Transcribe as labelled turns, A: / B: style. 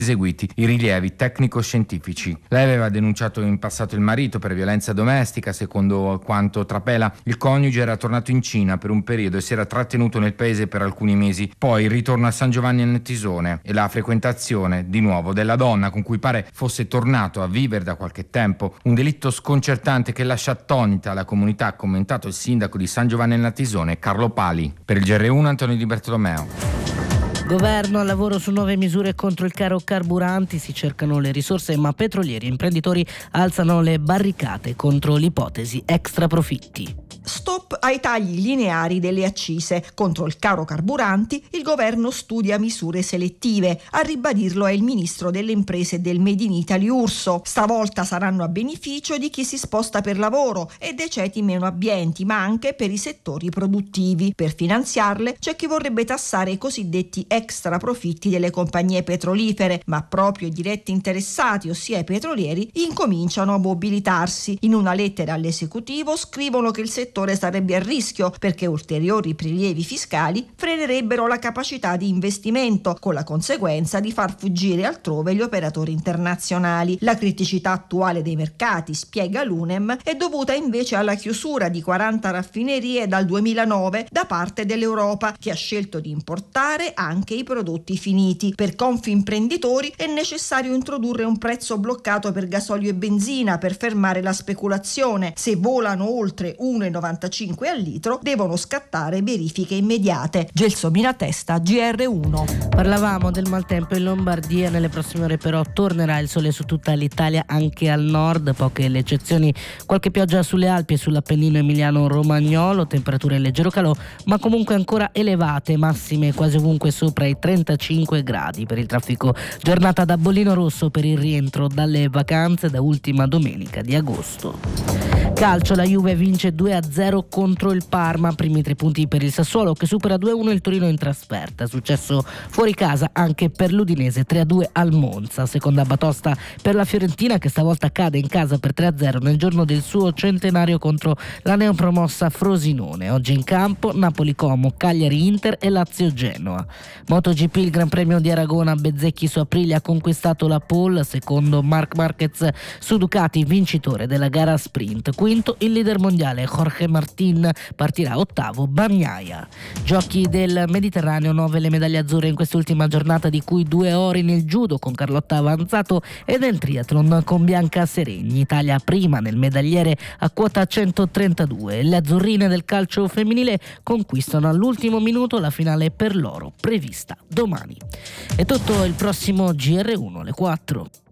A: eseguiti i rilievi tecnico-scientifici. Lei aveva denunciato in passato il marito per violenza domestica. Secondo quanto trapela, il coniuge era tornato in Cina per un periodo e si era trattenuto nel paese per alcuni mesi. Poi il ritorno a San Giovanni nel Tisone e la frequentazione di nuovo della donna con cui pare fosse tornato a vivere da qualche tempo. Un delitto sconcertante che lascia attonita la comunità, ha commentato il sindaco di San Giovanni nel Tisone, Carlo Pali. Per il GR1 Antonio Di Bartolomeo.
B: Governo al lavoro su nuove misure contro il caro carburanti, si cercano le risorse, ma petrolieri e imprenditori alzano le barricate contro l'ipotesi extra profitti.
C: Stop ai tagli lineari delle accise. Contro il caro carburanti il governo studia misure selettive. A ribadirlo è il ministro delle imprese e del Made in Italy Urso. Stavolta saranno a beneficio di chi si sposta per lavoro e dei ceti meno abbienti, ma anche per i settori produttivi. Per finanziarle c'è chi vorrebbe tassare i cosiddetti extra profitti delle compagnie petrolifere, ma proprio i diretti interessati, ossia i petrolieri, incominciano a mobilitarsi. In una lettera all'esecutivo scrivono che il settore sarebbe a rischio perché ulteriori prelievi fiscali frenerebbero la capacità di investimento, con la conseguenza di far fuggire altrove gli operatori internazionali. La criticità attuale dei mercati, spiega l'UNEM, è dovuta invece alla chiusura di 40 raffinerie dal 2009 da parte dell'Europa, che ha scelto di importare anche i prodotti finiti. Per Confimprenditori è necessario introdurre un prezzo bloccato per gasolio e benzina per fermare la speculazione. Se volano oltre 1,95 al litro devono scattare verifiche immediate. Gelsomina Testa, GR1.
B: Parlavamo del maltempo in Lombardia, nelle prossime ore però tornerà il sole su tutta l'Italia, anche al nord, poche le eccezioni, qualche pioggia sulle Alpi e sull'Appennino emiliano-romagnolo, temperature in leggero calò, ma comunque ancora elevate, massime quasi ovunque sopra i 35 gradi. Per il traffico giornata da bollino rosso per il rientro dalle vacanze da ultima domenica di agosto. Calcio, la Juve vince 2-0 contro il Parma, primi 3 punti per il Sassuolo che supera 2-1 il Torino in trasferta, successo fuori casa anche per l'Udinese 3-2 al Monza, seconda batosta per la Fiorentina che stavolta cade in casa per 3-0 nel giorno del suo centenario contro la neopromossa Frosinone. Oggi in campo Napoli-Como, Cagliari-Inter e Lazio-Genoa. MotoGP, il Gran Premio di Aragona, Bezzecchi su Aprilia ha conquistato la pole, secondo Marc Marquez su Ducati, vincitore della gara sprint. Quinto il leader mondiale Jorge Martin, partirà ottavo Bagnaia. Giochi del Mediterraneo, 9 le medaglie azzurre in quest'ultima giornata, di cui 2 ori nel judo con Carlotta Avanzato e nel triathlon con Bianca Seregni. Italia prima nel medagliere a quota 132. Le azzurrine del calcio femminile conquistano all'ultimo minuto la finale per l'oro prevista domani. È tutto, il prossimo GR1 alle 4.